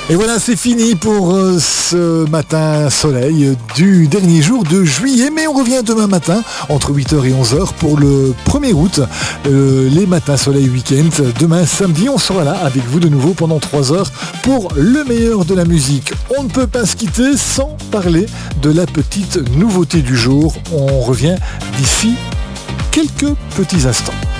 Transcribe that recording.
Et voilà, c'est fini pour ce matin soleil du dernier jour de juillet. Mais on revient demain matin entre 8h et 11h pour le 1er août, les matins soleil week-end. Demain samedi, on sera là avec vous de nouveau pendant 3 heures pour le meilleur de la musique. On ne peut pas se quitter sans parler de la petite nouveauté du jour. On revient d'ici quelques petits instants.